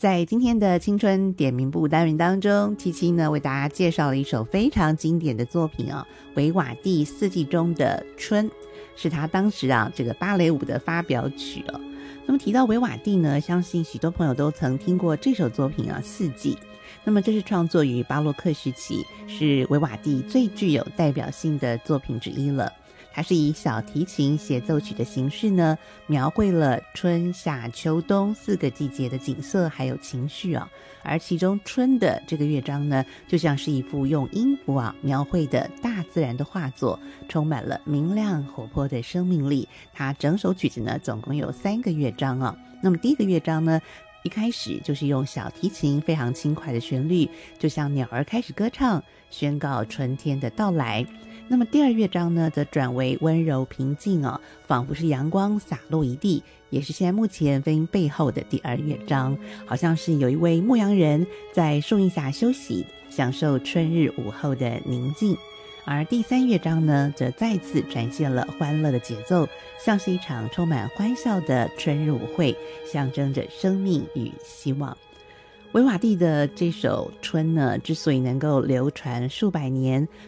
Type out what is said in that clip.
在今天的青春点名部单元当中，七七呢为大家介绍了一首非常经典的作品维瓦第四季中的春，是他当时这个芭蕾舞的发表曲那么提到维瓦第呢，相信许多朋友都曾听过这首作品四季。那么这是创作于巴洛克时期，是维瓦第最具有代表性的作品之一了。它是以小提琴协奏曲的形式呢，描绘了春夏秋冬4个季节的景色还有情绪而其中春的这个乐章呢，就像是一幅用音符描绘的大自然的画作，充满了明亮活泼的生命力。它整首曲子呢总共有3个乐章那么第一个乐章呢，一开始就是用小提琴非常轻快的旋律，就像鸟儿开始歌唱，宣告春天的到来。那么第二乐章呢，则转为温柔平静仿佛是阳光洒落一地，也是现在目前飞鹰背后的第2乐章，好像是有一位牧羊人在树荫下休息，享受春日午后的宁静。而第3乐章呢，则再次展现了欢乐的节奏，像是一场充满欢笑的春日舞会，象征着生命与希望。维瓦第的这首春呢，之所以能够流传数百年，